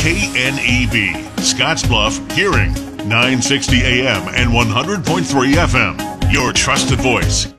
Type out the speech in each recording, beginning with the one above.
KNEB, Scottsbluff, Hearing, 960 AM and 100.3 FM. Your trusted voice.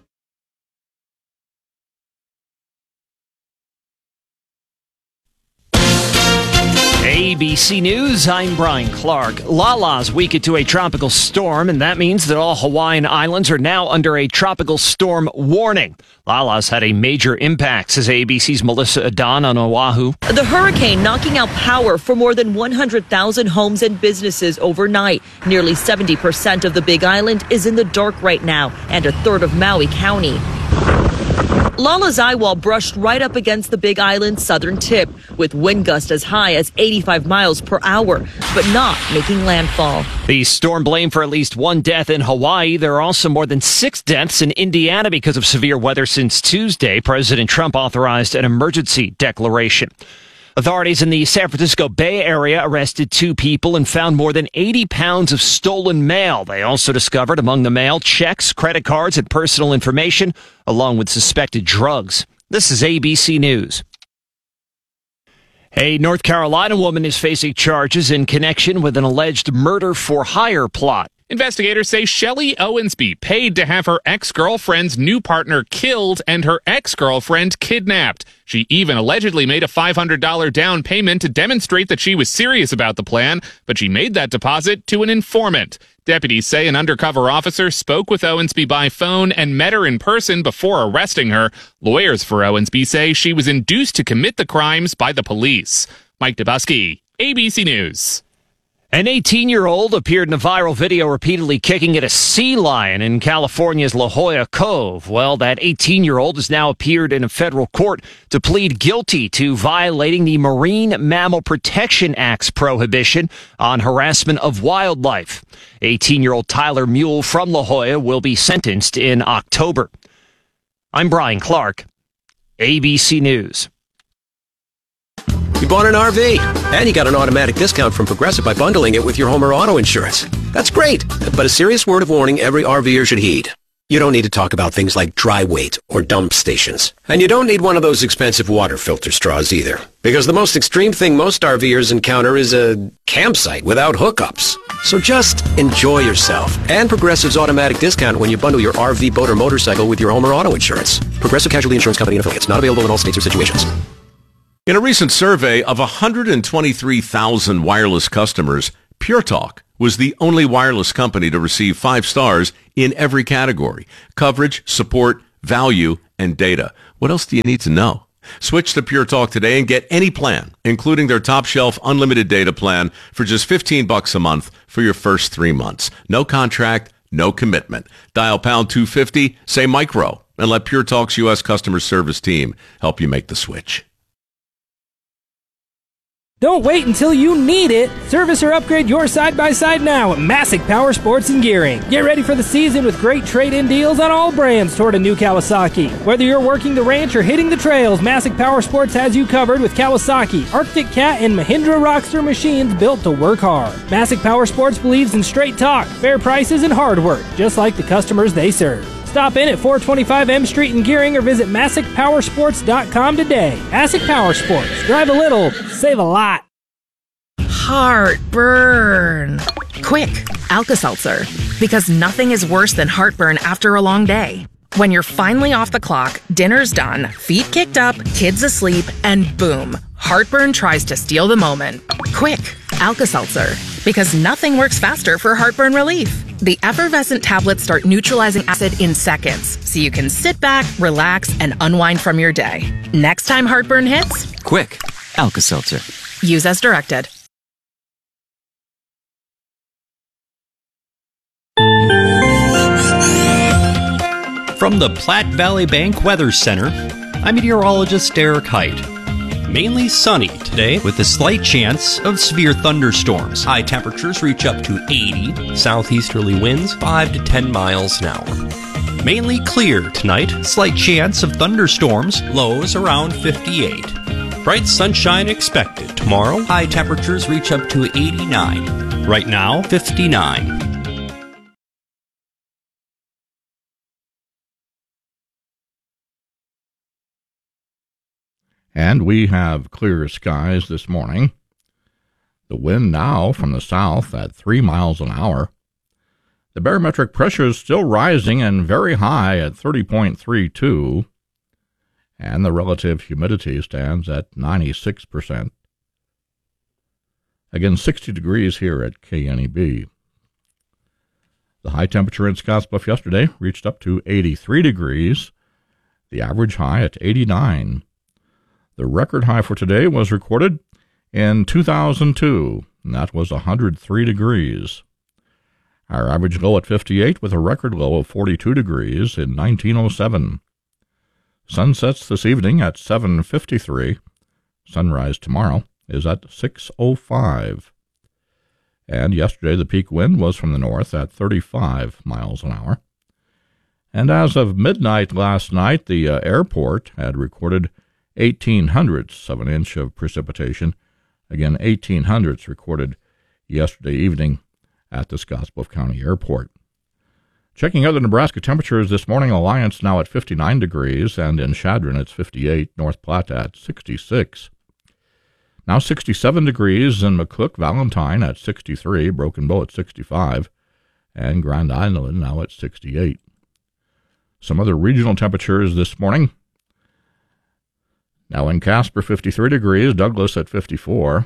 ABC News, I'm Brian Clark. Lala's weakened to a tropical storm, and that means that all Hawaiian islands are now under a tropical storm warning. Lala's had a major impact, says ABC's Melissa Adan on Oahu. The hurricane knocking out power for more than 100,000 homes and businesses overnight. Nearly 70% of the Big Island is in the dark right now, and a third of Maui County. Lala's eyewall brushed right up against the Big Island's southern tip, with wind gusts as high as 85 miles per hour, but not making landfall. The storm blamed for at least one death in Hawaii. There are also more than 6 deaths in Indiana because of severe weather since Tuesday. President Trump authorized an emergency declaration. Authorities in the San Francisco Bay Area arrested 2 people and found more than 80 pounds of stolen mail. They also discovered among the mail checks, credit cards, and personal information, along with suspected drugs. This is ABC News. A North Carolina woman is facing charges in connection with an alleged murder-for-hire plot. Investigators say Shelley Owensby paid to have her ex-girlfriend's new partner killed and her ex-girlfriend kidnapped. She even allegedly made a $500 down payment to demonstrate that she was serious about the plan, but she made that deposit to an informant. Deputies say an undercover officer spoke with Owensby by phone and met her in person before arresting her. Lawyers for Owensby say she was induced to commit the crimes by the police. Mike Dubusky, ABC News. An 18-year-old appeared in a viral video repeatedly kicking at a sea lion in California's La Jolla Cove. Well, that 18-year-old has now appeared in a federal court to plead guilty to violating the Marine Mammal Protection Act's prohibition on harassment of wildlife. 18-year-old Tyler Mule from La Jolla will be sentenced in October. I'm Brian Clark, ABC News. You bought an RV, and you got an automatic discount from Progressive by bundling it with your home or auto insurance. That's great, but a serious word of warning every RVer should heed. You don't need to talk about things like dry weight or dump stations. And you don't need one of those expensive water filter straws either. Because the most extreme thing most RVers encounter is a campsite without hookups. So just enjoy yourself and Progressive's automatic discount when you bundle your RV, boat, or motorcycle with your home or auto insurance. Progressive Casualty Insurance Company and affiliates. Not available in all states or situations. In a recent survey of 123,000 wireless customers, Pure Talk was the only wireless company to receive 5 stars in every category: coverage, support, value, and data. What else do you need to know? Switch to Pure Talk today and get any plan, including their top shelf unlimited data plan, for just $15 a month for your first 3 months. No contract, no commitment. Dial pound 250, say micro, and let Pure Talk's U.S. customer service team help you make the switch. Don't wait until you need it. Service or upgrade your side-by-side now at Masick Power Sports and Gearing. Get ready for the season with great trade-in deals on all brands toward a new Kawasaki. Whether you're working the ranch or hitting the trails, Masick Power Sports has you covered with Kawasaki, Arctic Cat, and Mahindra Rockster machines built to work hard. Masick Power Sports believes in straight talk, fair prices, and hard work, just like the customers they serve. Stop in at 425 M Street in Gearing or visit MassickPowersports.com today. Masick Power Sports. Drive a little, save a lot. Heartburn. Quick, Alka-Seltzer. Because nothing is worse than heartburn after a long day. When you're finally off the clock, dinner's done, feet kicked up, kids asleep, and boom, heartburn tries to steal the moment. Quick, Alka-Seltzer. Because nothing works faster for heartburn relief. The effervescent tablets start neutralizing acid in seconds, so you can sit back, relax, and unwind from your day. Next time heartburn hits, quick, Alka-Seltzer. Use as directed. From the Platte Valley Bank Weather Center, I'm meteorologist Derek Height. Mainly sunny today with a slight chance of severe thunderstorms. High temperatures reach up to 80, southeasterly winds 5 to 10 miles an hour. Mainly clear tonight, slight chance of thunderstorms, lows around 58. Bright sunshine expected tomorrow, high temperatures reach up to 89. Right now, 59. And we have clear skies this morning. The wind now from the south at 3 miles an hour. The barometric pressure is still rising and very high at 30.32, and the relative humidity stands at 96%. Again, 60 degrees here at KNEB. The high temperature in Scottsbluff yesterday reached up to 83 degrees, the average high at 89. The record high for today was recorded in 2002, and that was 103 degrees. Our average low at 58 with a record low of 42 degrees in 1907. Sunsets this evening at 7:53. Sunrise tomorrow is at 6:05. And yesterday the peak wind was from the north at 35 miles an hour. And as of midnight last night, the airport had recorded 0.18 of an inch of precipitation. Again, 0.18 recorded yesterday evening at the Scottsbluff County Airport. Checking other Nebraska temperatures this morning, Alliance now at 59 degrees, and in Chadron it's 58, North Platte at 66. Now 67 degrees in McCook, Valentine at 63, Broken Bow at 65, and Grand Island now at 68. Some other regional temperatures this morning. Now in Casper, 53 degrees, Douglas at 54,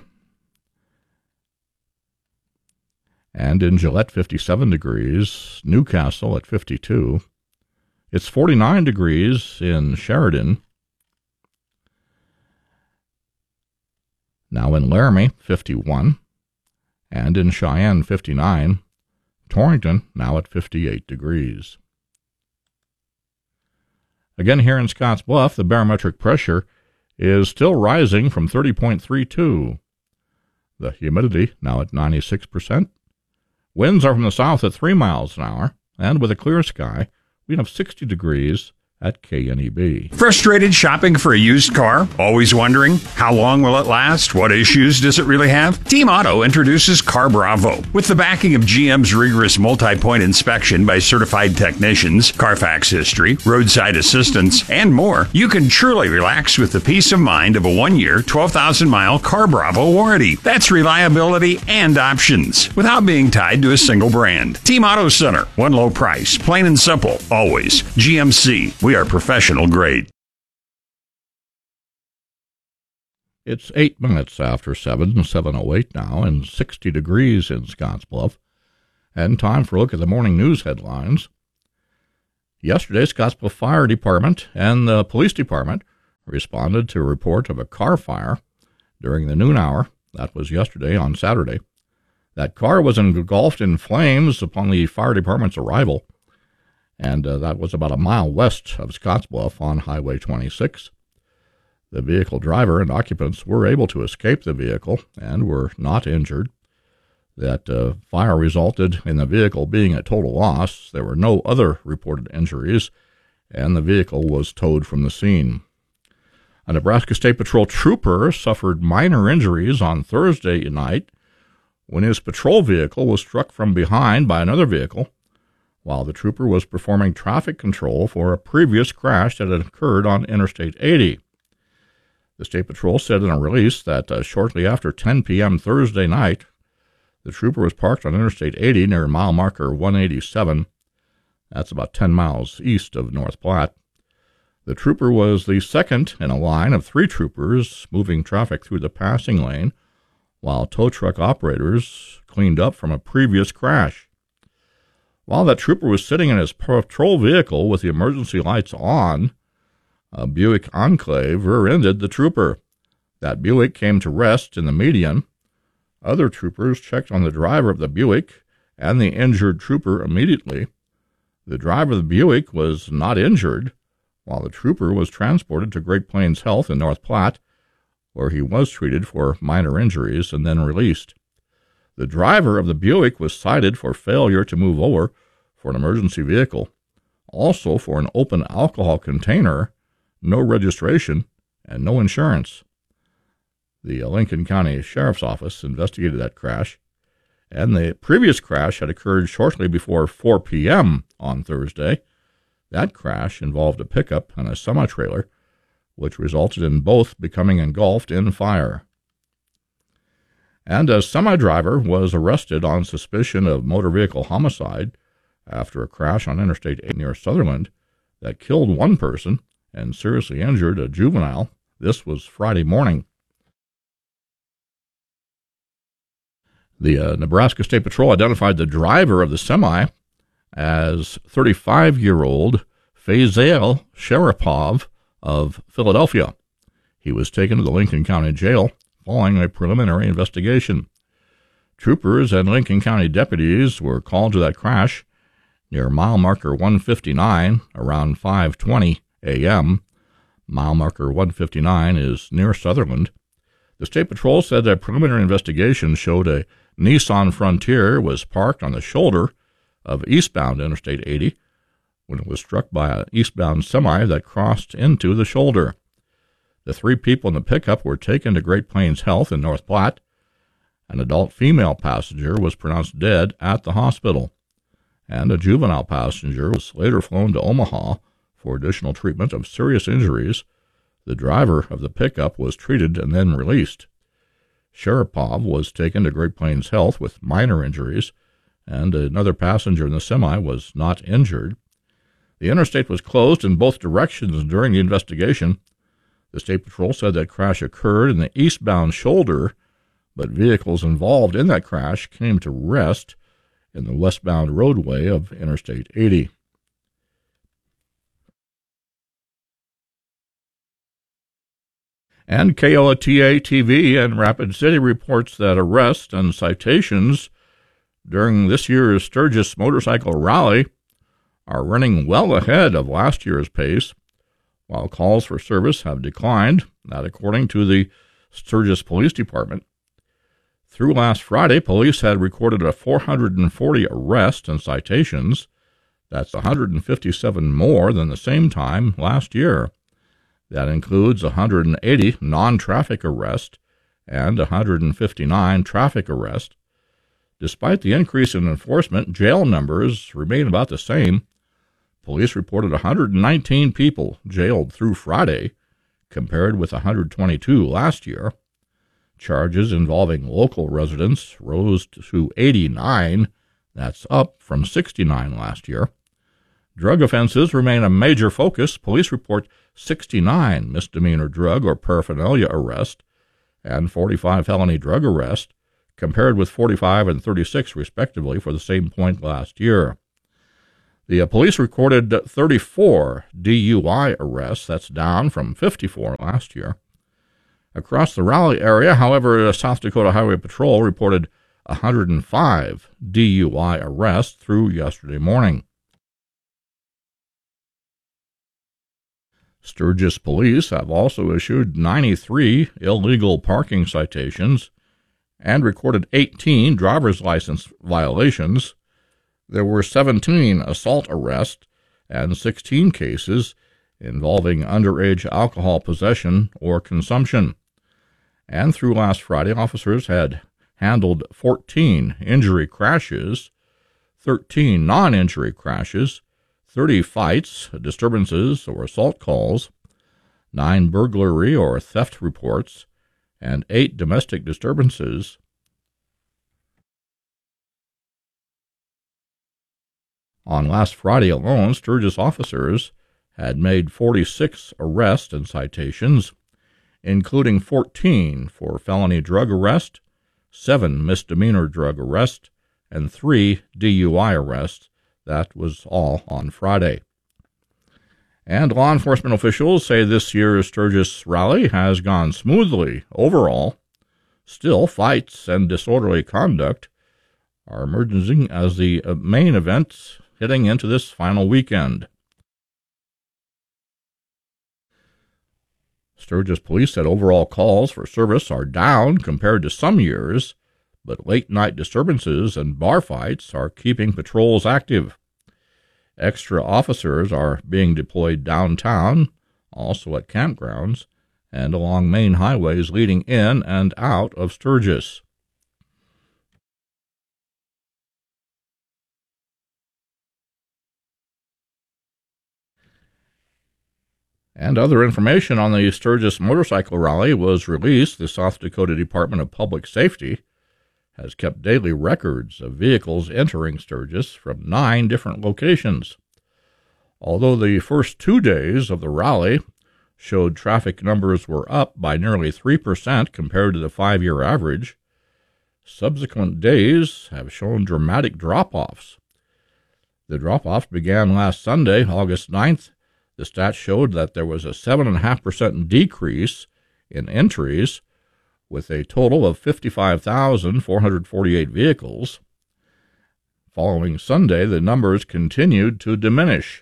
and in Gillette, 57 degrees, Newcastle at 52. It's 49 degrees in Sheridan. Now in Laramie, 51, and in Cheyenne, 59. Torrington now at 58 degrees. Again here in Scottsbluff, the barometric pressure is still rising from 30.32. The humidity now at 96%. Winds are from the south at 3 miles an hour, and with a clear sky, we have 60 degrees at KNEB. Frustrated shopping for a used car? Always wondering, how long will it last? What issues does it really have? Team Auto introduces Car Bravo. With the backing of GM's rigorous multi-point inspection by certified technicians, Carfax history, roadside assistance, and more, you can truly relax with the peace of mind of a 1-year, 12,000-mile Car Bravo warranty. That's reliability and options, without being tied to a single brand. Team Auto Center, one low price, plain and simple, always. GMC. We are professional grade. It's 8 minutes after 7:08 now, and 60 degrees in Scottsbluff. And time for a look at the morning news headlines. Yesterday, Scottsbluff Fire Department and the Police Department responded to a report of a car fire during the noon hour. That was yesterday on Saturday. That car was engulfed in flames upon the fire department's arrival, and that was about a mile west of Scottsbluff on Highway 26. The vehicle driver and occupants were able to escape the vehicle and were not injured. That fire resulted in the vehicle being a total loss. There were no other reported injuries, and the vehicle was towed from the scene. A Nebraska State Patrol trooper suffered minor injuries on Thursday night when his patrol vehicle was struck from behind by another vehicle while the trooper was performing traffic control for a previous crash that had occurred on Interstate 80. The State Patrol said in a release that shortly after 10 p.m. Thursday night, the trooper was parked on Interstate 80 near mile marker 187. That's about 10 miles east of North Platte. The trooper was the second in a line of 3 troopers moving traffic through the passing lane, while tow truck operators cleaned up from a previous crash. While that trooper was sitting in his patrol vehicle with the emergency lights on, a Buick Enclave rear-ended the trooper. That Buick came to rest in the median. Other troopers checked on the driver of the Buick and the injured trooper immediately. The driver of the Buick was not injured, while the trooper was transported to Great Plains Health in North Platte, where he was treated for minor injuries and then released. The driver of the Buick was cited for failure to move over for an emergency vehicle, also for an open alcohol container, no registration, and no insurance. The Lincoln County Sheriff's Office investigated that crash, and the previous crash had occurred shortly before 4 p.m. on Thursday. That crash involved a pickup and a semi-trailer, which resulted in both becoming engulfed in fire. And a semi-driver was arrested on suspicion of motor vehicle homicide after a crash on Interstate 8 near Sutherland that killed one person and seriously injured a juvenile. This was Friday morning. The Nebraska State Patrol identified the driver of the semi as 35-year-old Faisal Sharipov of Philadelphia. He was taken to the Lincoln County Jail following a preliminary investigation. Troopers and Lincoln County deputies were called to that crash near mile marker 159 around 5:20 a.m. Mile marker 159 is near Sutherland. The State Patrol said a preliminary investigation showed a Nissan Frontier was parked on the shoulder of eastbound Interstate 80 when it was struck by an eastbound semi that crossed into the shoulder. The three people in the pickup were taken to Great Plains Health in North Platte. An adult female passenger was pronounced dead at the hospital, and a juvenile passenger was later flown to Omaha for additional treatment of serious injuries. The driver of the pickup was treated and then released. Sharipov was taken to Great Plains Health with minor injuries, and another passenger in the semi was not injured. The interstate was closed in both directions during the investigation. The State Patrol said that crash occurred in the eastbound shoulder, but vehicles involved in that crash came to rest in the westbound roadway of Interstate 80. And KOTA-TV in Rapid City reports that arrests and citations during this year's Sturgis Motorcycle Rally are running well ahead of last year's pace, while calls for service have declined, that according to the Sturgis Police Department. Through last Friday, police had recorded 440 arrests and citations. That's 157 more than the same time last year. That includes 180 non-traffic arrests and 159 traffic arrests. Despite the increase in enforcement, jail numbers remain about the same. Police reported 119 people jailed through Friday, compared with 122 last year. Charges involving local residents rose to 89. That's up from 69 last year. Drug offenses remain a major focus. Police report 69 misdemeanor drug or paraphernalia arrests and 45 felony drug arrests, compared with 45 and 36 respectively for the same point last year. The police recorded 34 DUI arrests. That's down from 54 last year. Across the Raleigh area, however, South Dakota Highway Patrol reported 105 DUI arrests through yesterday morning. Sturgis police have also issued 93 illegal parking citations and recorded 18 driver's license violations. There were 17 assault arrests and 16 cases involving underage alcohol possession or consumption. And through last Friday, officers had handled 14 injury crashes, 13 non-injury crashes, 30 fights, disturbances, or assault calls, 9 burglary or theft reports, and 8 domestic disturbances. On last Friday alone, Sturgis officers had made 46 arrests and citations, including 14 for felony drug arrest, 7 misdemeanor drug arrests, and 3 DUI arrests. That was all on Friday. And law enforcement officials say this year's Sturgis rally has gone smoothly overall. Still, fights and disorderly conduct are emerging as the main events heading into this final weekend. Sturgis police said overall calls for service are down compared to some years, but late-night disturbances and bar fights are keeping patrols active. Extra officers are being deployed downtown, also at campgrounds, and along main highways leading in and out of Sturgis. And other information on the Sturgis Motorcycle Rally was released. The South Dakota Department of Public Safety has kept daily records of vehicles entering Sturgis from 9 different locations. Although the first 2 days of the rally showed traffic numbers were up by nearly 3% compared to the 5-year average, subsequent days have shown dramatic drop-offs. The drop-offs began last Sunday, August 9th. The stats showed that there was a 7.5% decrease in entries, with a total of 55,448 vehicles. Following Sunday, the numbers continued to diminish.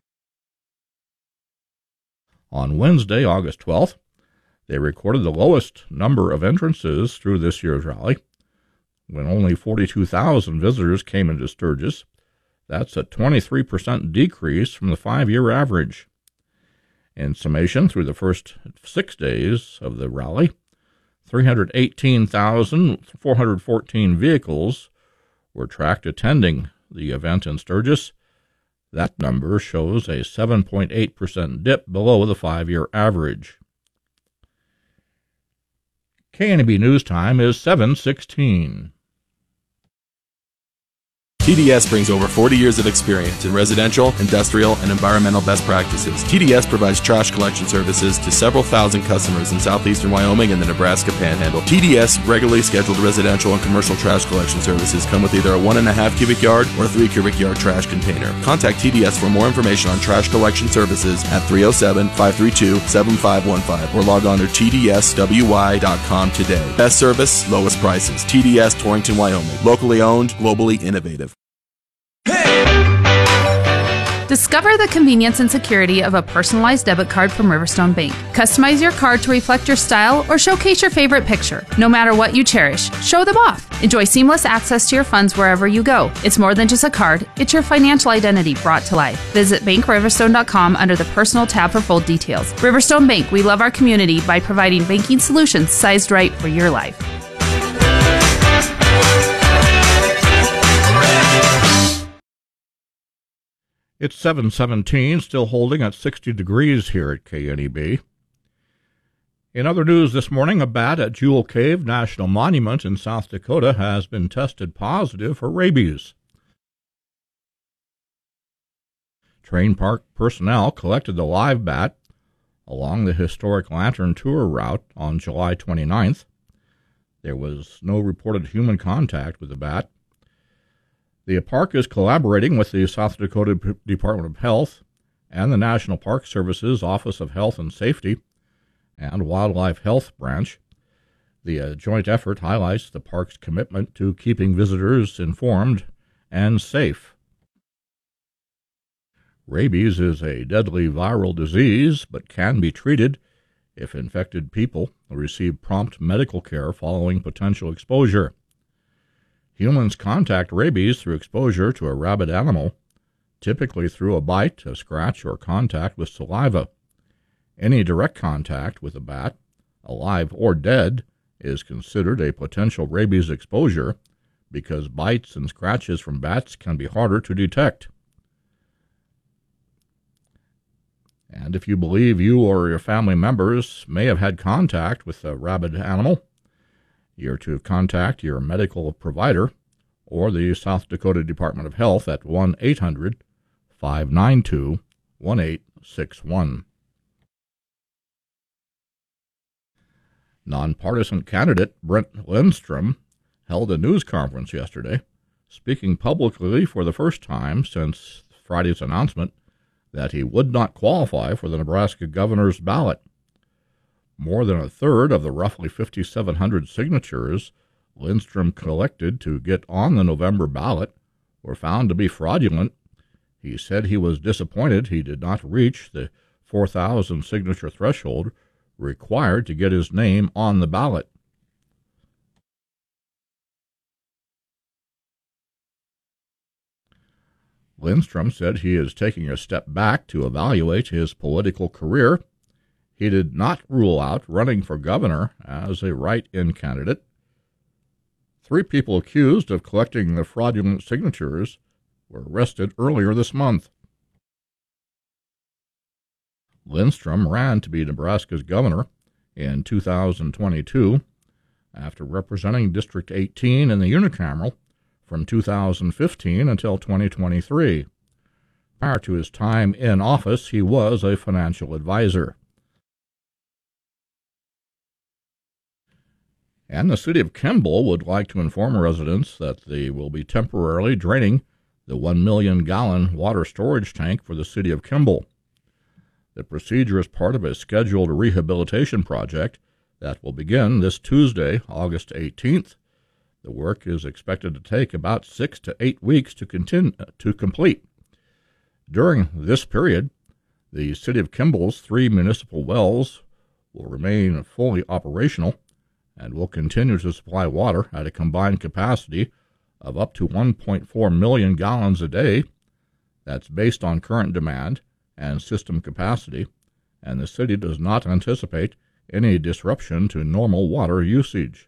On Wednesday, August 12th, they recorded the lowest number of entrances through this year's rally, when only 42,000 visitors came into Sturgis. That's a 23% decrease from the 5-year average. In summation, through the first 6 days of the rally, 318,414 vehicles were tracked attending the event in Sturgis. That number shows a 7.8% dip below the 5-year average. KNB News Time is 7:16. TDS brings over 40 years of experience in residential, industrial, and environmental best practices. TDS provides trash collection services to several thousand customers in southeastern Wyoming and the Nebraska Panhandle. TDS regularly scheduled residential and commercial trash collection services come with either a 1.5 cubic yard or a 3 cubic yard trash container. Contact TDS for more information on trash collection services at 307-532-7515 or log on to tdswy.com today. Best service, lowest prices. TDS Torrington, Wyoming. Locally owned, globally innovative. Discover the convenience and security of a personalized debit card from Riverstone Bank. Customize your card to reflect your style or showcase your favorite picture. No matter what you cherish, show them off. Enjoy seamless access to your funds wherever you go. It's more than just a card, it's your financial identity brought to life. Visit BankRiverstone.com under the Personal tab for full details. Riverstone Bank, we love our community by providing banking solutions sized right for your life. It's 7:17, still holding at 60 degrees here at KNEB. In other news this morning, a bat at Jewel Cave National Monument in South Dakota has been tested positive for rabies. Train park personnel collected the live bat along the historic Lantern Tour route on July 29th. There was no reported human contact with the bat. The park is collaborating with the South Dakota Department of Health and the National Park Service's Office of Health and Safety and Wildlife Health Branch. The joint effort highlights the park's commitment to keeping visitors informed and safe. Rabies is a deadly viral disease, but can be treated if infected people receive prompt medical care following potential exposure. Humans contact rabies through exposure to a rabid animal, typically through a bite, a scratch, or contact with saliva. Any direct contact with a bat, alive or dead, is considered a potential rabies exposure because bites and scratches from bats can be harder to detect. And if you believe you or your family members may have had contact with a rabid animal, you're to contact your medical provider or the South Dakota Department of Health at 1-800-592-1861. Nonpartisan candidate Brent Lindstrom held a news conference yesterday, speaking publicly for the first time since Friday's announcement that he would not qualify for the Nebraska governor's ballot. More than a third of the roughly 5,700 signatures Lindstrom collected to get on the November ballot were found to be fraudulent. He said he was disappointed he did not reach the 4,000 signature threshold required to get his name on the ballot. Lindstrom said he is taking a step back to evaluate his political career. He did not rule out running for governor as a write-in candidate. 3 people accused of collecting the fraudulent signatures were arrested earlier this month. Lindstrom ran to be Nebraska's governor in 2022 after representing District 18 in the unicameral from 2015 until 2023. Prior to his time in office, he was a financial advisor. And the city of Kimball would like to inform residents that they will be temporarily draining the 1 million-gallon water storage tank for the city of Kimball. The procedure is part of a scheduled rehabilitation project that will begin this Tuesday, August 18th. The work is expected to take about 6 to 8 weeks to complete. During this period, the city of Kimball's 3 municipal wells will remain fully operational and will continue to supply water at a combined capacity of up to 1.4 million gallons a day. That's based on current demand and system capacity, and the city does not anticipate any disruption to normal water usage.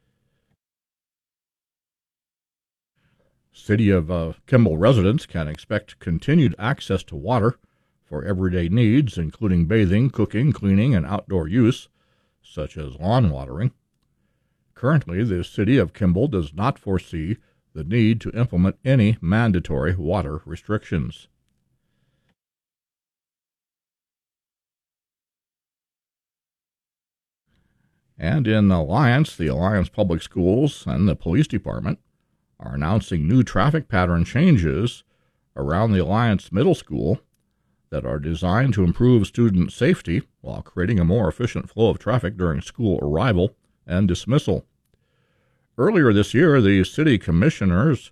City of Kimball residents can expect continued access to water for everyday needs, including bathing, cooking, cleaning, and outdoor use, such as lawn watering. Currently, the city of Kimball does not foresee the need to implement any mandatory water restrictions. And in Alliance, the Alliance Public Schools and the Police Department are announcing new traffic pattern changes around the Alliance Middle School that are designed to improve student safety while creating a more efficient flow of traffic during school arrival and dismissal. Earlier this year, the city commissioned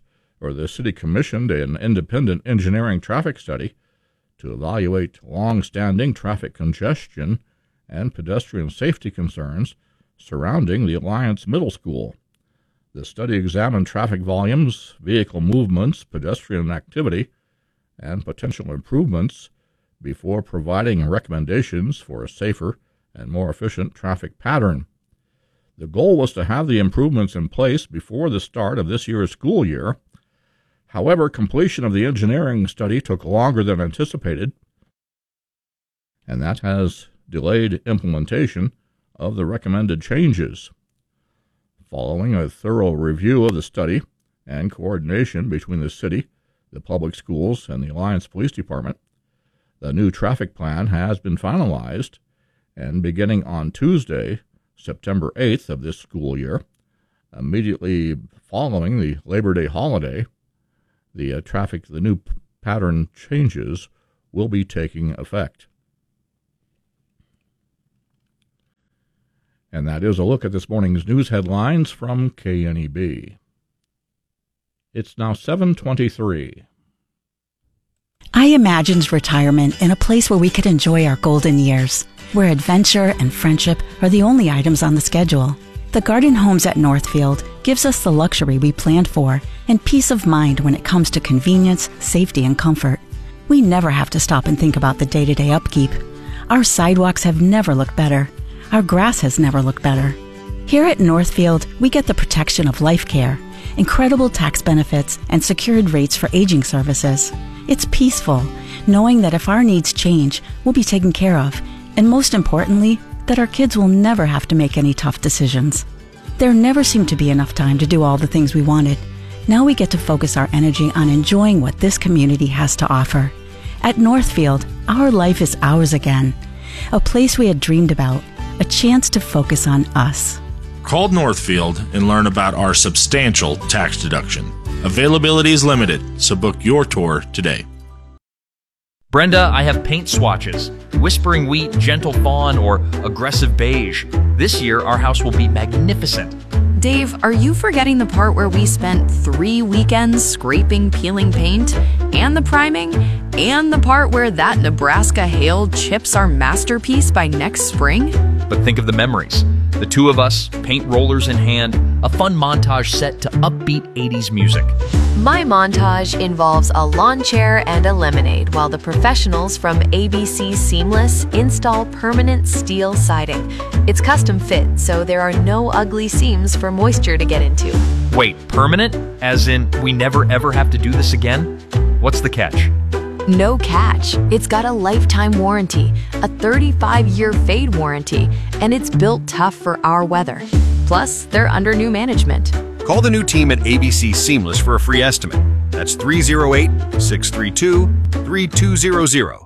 an independent engineering traffic study to evaluate long-standing traffic congestion and pedestrian safety concerns surrounding the Alliance Middle School. The study examined traffic volumes, vehicle movements, pedestrian activity, and potential improvements before providing recommendations for a safer and more efficient traffic pattern. The goal was to have the improvements in place before the start of this year's school year. However, completion of the engineering study took longer than anticipated, and that has delayed implementation of the recommended changes. Following a thorough review of the study and coordination between the city, the public schools, and the Alliance Police Department, the new traffic plan has been finalized, and beginning on Tuesday, September 8th of this school year, immediately following the Labor Day holiday, the new pattern changes will be taking effect. And that is a look at this morning's news headlines from KNEB. It's now 7:23. I imagined retirement in a place where we could enjoy our golden years, where adventure and friendship are the only items on the schedule. The Garden Homes at Northfield gives us the luxury we planned for and peace of mind when it comes to convenience, safety, and comfort. We never have to stop and think about the day-to-day upkeep. Our sidewalks have never looked better. Our grass has never looked better. Here at Northfield, we get the protection of life care, incredible tax benefits, and secured rates for aging services. It's peaceful, knowing that if our needs change, we'll be taken care of, and most importantly, that our kids will never have to make any tough decisions. There never seemed to be enough time to do all the things we wanted. Now we get to focus our energy on enjoying what this community has to offer. At Northfield, our life is ours again. A place we had dreamed about, a chance to focus on us. Call Northfield and learn about our substantial tax deduction. Availability is limited, so book your tour today. Brenda, I have paint swatches. Whispering Wheat, Gentle Fawn, or Aggressive Beige. This year, our house will be magnificent. Dave, are you forgetting the part where we spent 3 weekends scraping, peeling paint, and the priming, and the part where that Nebraska hail chips our masterpiece by next spring? But think of the memories. The two of us, paint rollers in hand, a fun montage set to upbeat 80s music. My montage involves a lawn chair and a lemonade while the professionals from ABC Seamless install permanent steel siding. It's custom fit, so there are no ugly seams for moisture to get into. Wait, permanent? As in, we never ever have to do this again? What's the catch? No catch. It's got a lifetime warranty, a 35-year fade warranty, and it's built tough for our weather. Plus, Plus, they're under new management. Call the new team at ABC Seamless for a free estimate. That's 308-632-3200.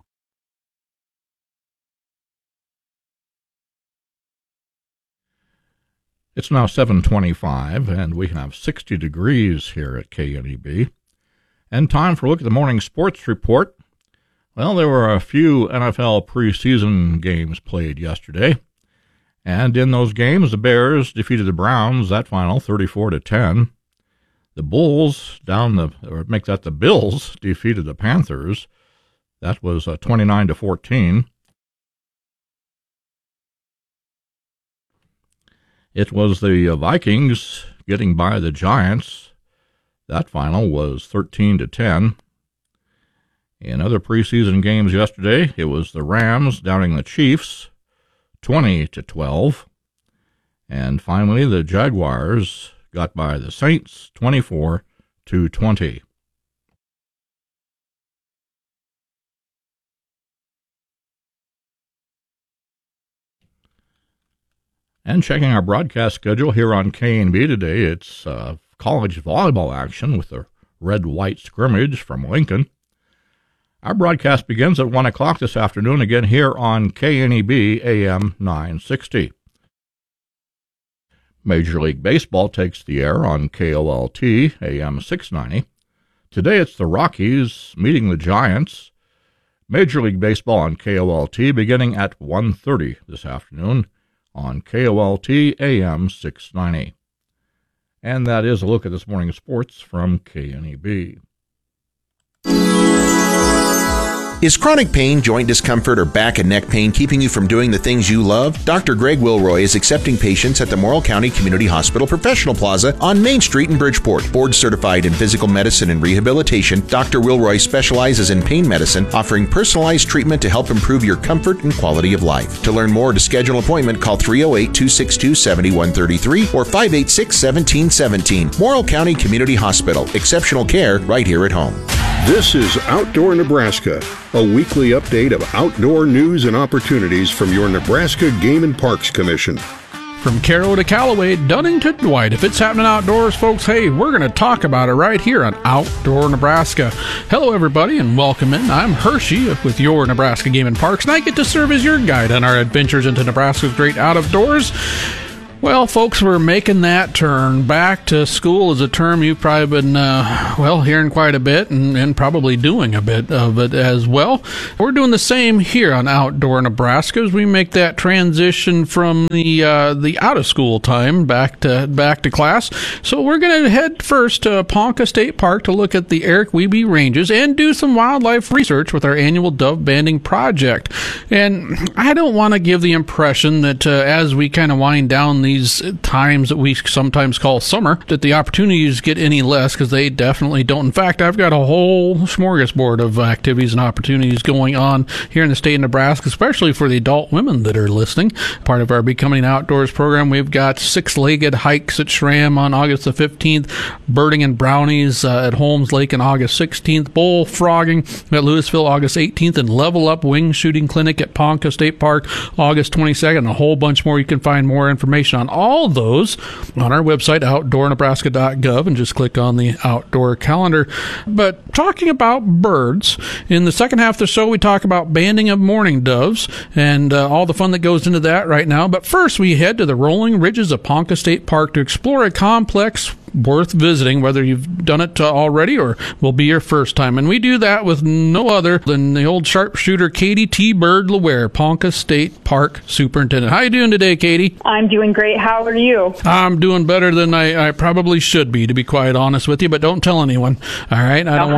It's now 7:25, and we have 60 degrees here at KNEB. And time for a look at the morning sports report. Well, there were a few NFL preseason games played yesterday. And in those games, the Bears defeated the Browns, that final 34-10. The Bills defeated the Panthers. That was 29-14. It was the Vikings getting by the Giants. That final was 13-10. In other preseason games yesterday, it was the Rams downing the Chiefs 20-12. And finally, the Jaguars got by the Saints 24-20. And checking our broadcast schedule here on KNB today, it's college volleyball action with the red-white scrimmage from Lincoln. Our broadcast begins at 1 o'clock this afternoon, again here on KNEB AM 960. Major League Baseball takes the air on KOLT AM 690. Today it's the Rockies meeting the Giants. Major League Baseball on KOLT beginning at 1:30 this afternoon on KOLT AM 690. And that is a look at this morning's sports from KNEB. Is chronic pain, joint discomfort, or back and neck pain keeping you from doing the things you love? Dr. Greg Wilroy is accepting patients at the Morrill County Community Hospital Professional Plaza on Main Street in Bridgeport. Board certified in physical medicine and rehabilitation, Dr. Wilroy specializes in pain medicine, offering personalized treatment to help improve your comfort and quality of life. To learn more or to schedule an appointment, call 308-262-7133 or 586-1717. Morrill County Community Hospital. Exceptional care right here at home. This is Outdoor Nebraska, a weekly update of outdoor news and opportunities from your Nebraska Game and Parks Commission. From Caro to Callaway, Dunning to Dwight, if it's happening outdoors, folks, hey, we're going to talk about it right here on Outdoor Nebraska. Hello, everybody, and welcome in. I'm Hershey with your Nebraska Game and Parks, and I get to serve as your guide on our adventures into Nebraska's great out-of-doors. Well, folks, we're making that turn. Back to school is a term you've probably been, hearing quite a bit and probably doing a bit of it as well. We're doing the same here on Outdoor Nebraska as we make that transition from the out-of-school time back to class. So we're going to head first to Ponca State Park to look at the Eric Wiebe Ranges and do some wildlife research with our annual dove banding project. And I don't want to give the impression that as we kind of wind down these times that we sometimes call summer, that the opportunities get any less, because they definitely don't. In fact, I've got a whole smorgasbord of activities and opportunities going on here in the state of Nebraska, especially for the adult women that are listening. Part of our Becoming Outdoors program, we've got six-legged hikes at Schramm on August the 15th, birding and brownies at Holmes Lake on August 16th, bullfrogging at Louisville August 18th, and Level Up Wing Shooting Clinic at Ponca State Park August 22nd, and a whole bunch more. You can find more information on all those on our website, outdoornebraska.gov, and just click on the outdoor calendar. But talking about birds, in the second half of the show, we talk about banding of mourning doves and all the fun that goes into that right now. But first, we head to the rolling ridges of Ponca State Park to explore a complex worth visiting, whether you've done it already or will be your first time. And we do that with no other than the old sharpshooter Katie T. Bird LeWare, Ponca State Park Superintendent. How you doing today, Katie? I'm doing great. How are you? I'm doing better than I probably should be, to be quite honest with you, but don't tell anyone. All right? I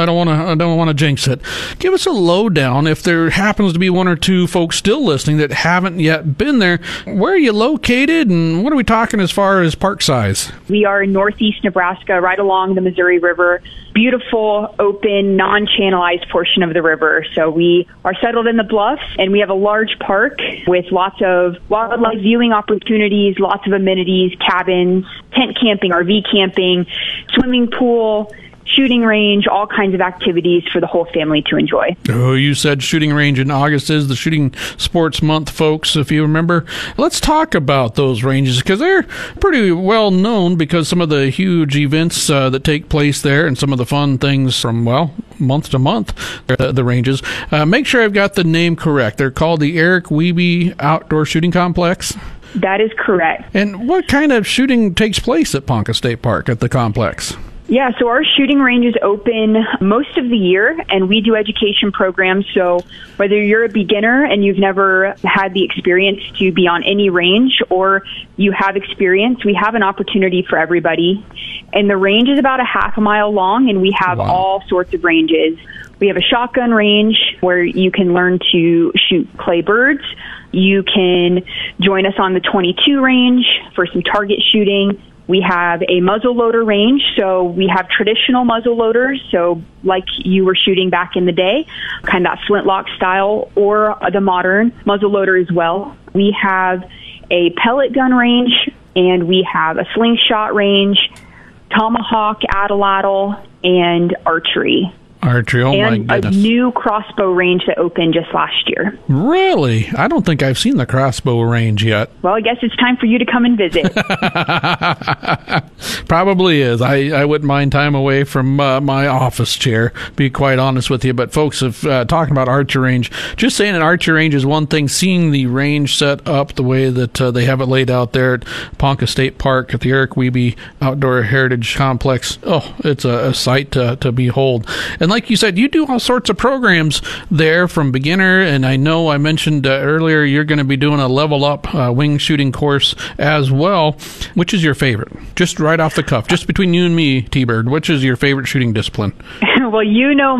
don't want to jinx it. Give us a lowdown, if there happens to be one or two folks still listening that haven't yet been there. Where are you located, and what are we talking as far as park size? We are in northeast Nebraska, right along the Missouri River. Beautiful, open, non-channelized portion of the river. So we are settled in the bluffs, and we have a large park with lots of wildlife viewing opportunities, lots of amenities, cabins, tent camping, RV camping, swimming pool, shooting range, all kinds of activities for the whole family to enjoy. Oh, you said shooting range in August is the Shooting Sports Month, folks, if you remember. Let's talk about those ranges because they're pretty well known because some of the huge events that take place there and some of the fun things from, well, month to month, the ranges. Make sure I've got the name correct. They're called the Eric Wiebe Outdoor Shooting Complex. That is correct. And what kind of shooting takes place at Ponca State Park at the complex? Yeah, so our shooting range is open most of the year, and we do education programs. So whether you're a beginner and you've never had the experience to be on any range, or you have experience, we have an opportunity for everybody. And the range is about a half a mile long, and we have all sorts of ranges. We have a shotgun range where you can learn to shoot clay birds. You can join us on the 22 range for some target shooting. We have a muzzleloader range, so we have traditional muzzleloaders, so like you were shooting back in the day, kind of that flintlock style, or the modern muzzleloader as well. We have a pellet gun range, and we have a slingshot range, tomahawk, atlatl, and archery. Archery, oh my goodness. And a new crossbow range that opened just last year. Really? I don't think I've seen the crossbow range yet. Well, I guess it's time for you to come and visit. Probably is. I wouldn't mind time away from my office chair, be quite honest with you. But folks, if talking about archery range, just saying an archery range is one thing. Seeing the range set up the way that they have it laid out there at Ponca State Park at the Eric Wiebe Outdoor Heritage Complex, it's a sight to behold. And like you said, you do all sorts of programs there from beginner, and I know I mentioned earlier you're going to be doing a level up wing shooting course as well. Which is your favorite? Just right off the cuff, just between you and me, T-Bird, which is your favorite shooting discipline? Well, you know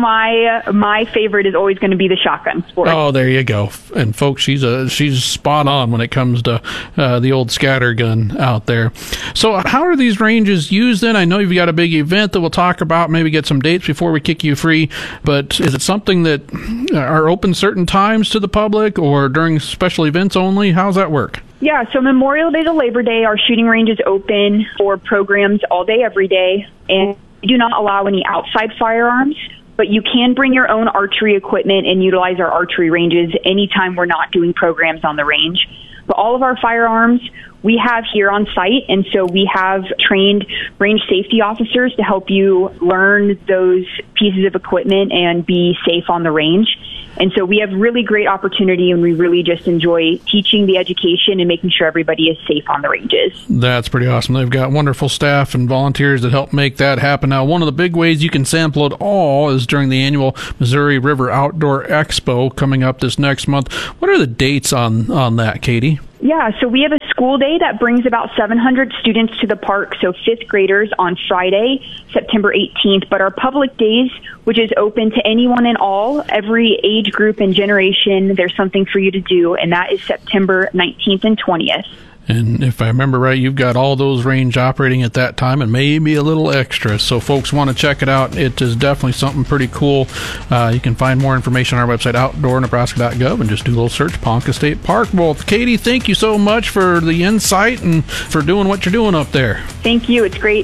my favorite is always going to be the shotgun sport. Oh, there you go. And folks, she's spot on when it comes to the old scatter gun out there. So how are these ranges used then? I know you've got a big event that we'll talk about, maybe get some dates before we kick you free, but is it something that are open certain times to the public or during special events only? How's that work? Yeah, so Memorial Day to Labor Day, our shooting range is open for programs all day, every day, and we do not allow any outside firearms, but you can bring your own archery equipment and utilize our archery ranges anytime we're not doing programs on the range. But all of our firearms we have here on site, and so we have trained range safety officers to help you learn those pieces of equipment and be safe on the range. And so we have really great opportunity, and we really just enjoy teaching the education and making sure everybody is safe on the ranges. That's pretty awesome. They've got wonderful staff and volunteers that help make that happen. Now, one of the big ways you can sample it all is during the annual Missouri River Outdoor Expo coming up this next month. What are the dates on that, Katie? Yeah, so we have a school day that brings about 700 students to the park, so fifth graders on Friday, September 18th. But our public days, which is open to anyone and all, every age group and generation, there's something for you to do, and that is September 19th and 20th. And if I remember right, you've got all those range operating at that time and maybe a little extra. So folks want to check it out. It is definitely something pretty cool. You can find more information on our website, outdoornebraska.gov, and just do a little search, Ponca State Park. Well, Katie, thank you so much for the insight and for doing what you're doing up there. Thank you. It's great